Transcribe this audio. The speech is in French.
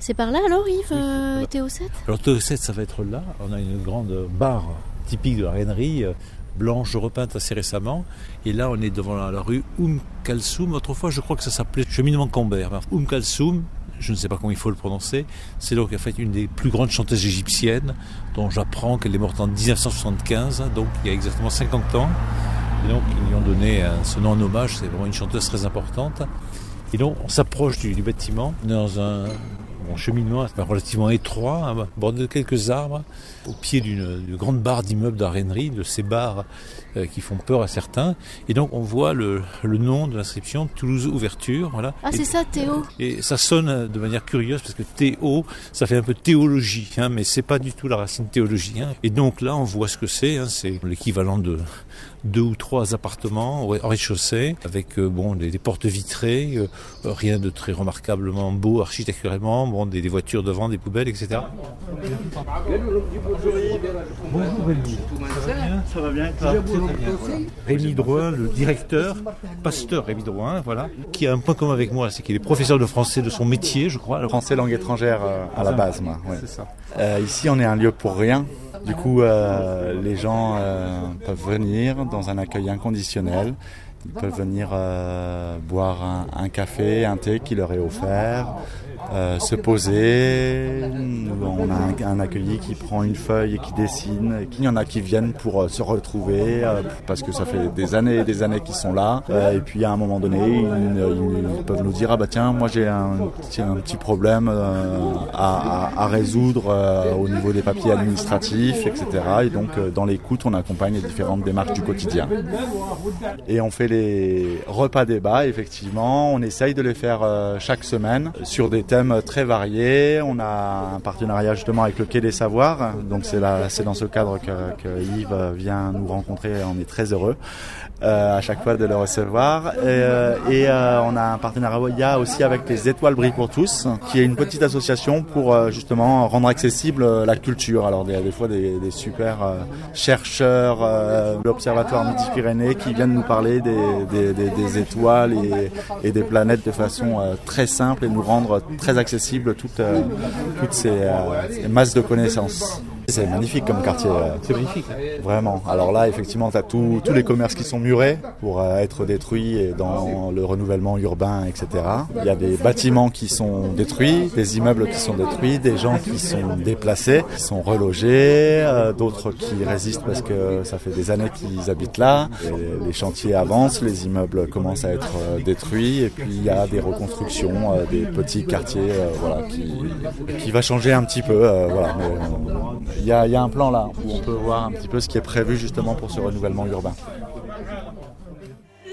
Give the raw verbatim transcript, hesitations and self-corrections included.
C'est par là alors Yves, euh, oui. T O sept? Alors T O sept, ça va être là. On a une grande barre typique de la Rainerie, euh, blanche repeinte assez récemment. Et là, on est devant la, la rue Oum Kalsoum. Autrefois, je crois que ça s'appelait Cheminement Cambert. Oum Kalsoum, je ne sais pas comment il faut le prononcer. C'est donc en fait une des plus grandes chanteuses égyptiennes, dont j'apprends qu'elle est morte en dix-neuf cent soixante-quinze, donc il y a exactement cinquante ans. Et donc, ils lui ont donné euh, ce nom en hommage. C'est vraiment une chanteuse très importante. Et donc, on s'approche du, du bâtiment dans un bon, cheminement relativement étroit, hein, bordé de quelques arbres, au pied d'une, d'une grande barre d'immeubles de la Rainerie, de ces barres euh, qui font peur à certains. Et donc, on voit le, le nom de l'inscription, Toulouse Ouverture. Voilà. Ah, et, c'est ça, Théo. Et ça sonne de manière curieuse parce que Théo, ça fait un peu théologie, hein, mais c'est pas du tout la racine théologie. Hein. Et donc là, on voit ce que c'est. Hein, c'est l'équivalent de deux ou trois appartements au rez-de-chaussée avec euh, bon des, des portes vitrées, euh, rien de très remarquablement beau architecturalement, bon des, des voitures devant, des poubelles, et cetera. Bonjour Rémi. Ça va bien, ça va bien, ça va bien. Rémi Drouin, le directeur, pasteur Rémi Drouin, voilà, qui a un point commun avec moi, c'est qu'il est professeur de français de son métier, je crois. Français langue étrangère euh, à la base, moi. Ouais. C'est ça. Euh, ici, on est un lieu pour rien. Du coup, euh, les gens euh, peuvent venir dans un accueil inconditionnel. Ils peuvent venir euh, boire un, un café, un thé qui leur est offert, euh, se poser. On a un, un accueilli qui prend une feuille et qui dessine. Et il y en a qui viennent pour euh, se retrouver euh, parce que ça fait des années et des années qu'ils sont là. Euh, et puis à un moment donné, ils, ils, ils peuvent nous dire ah bah tiens, moi j'ai un, un petit problème euh, à, à, à résoudre euh, au niveau des papiers administratifs, et cetera. Et donc euh, dans l'écoute, on accompagne les différentes démarches du quotidien. Et on fait les repas débats, effectivement. On essaye de les faire euh, chaque semaine sur des thèmes très variés. On a un partenariat justement avec le Quai des Savoirs. Donc c'est, là, c'est dans ce cadre que, que Yves vient nous rencontrer. On est très heureux euh, à chaque fois de le recevoir. Et, euh, et euh, on a un partenariat aussi avec les Étoiles brillent pour tous, qui est une petite association pour euh, justement rendre accessible la culture. Alors des, des fois des, des super euh, chercheurs euh, de l'Observatoire Midi-Pyrénées qui viennent nous parler des Des, des, des étoiles et, et des planètes de façon euh, très simple et nous rendre très accessibles toutes, euh, toutes ces, euh, ces masses de connaissances. C'est magnifique comme quartier. Euh, c'est magnifique. Vraiment. Alors là, effectivement, tu as tous les commerces qui sont murés pour euh, être détruits et dans le renouvellement urbain, et cetera. Il y a des bâtiments qui sont détruits, des immeubles qui sont détruits, des gens qui sont déplacés, qui sont relogés, euh, d'autres qui résistent parce que ça fait des années qu'ils habitent là. Et les chantiers avancent, les immeubles commencent à être euh, détruits et puis il y a des reconstructions, euh, des petits quartiers euh, voilà, qui, qui va changer un petit peu. Euh, voilà. Mais, euh, Il y, a, il y a un plan là où on peut voir un petit peu ce qui est prévu justement pour ce renouvellement urbain.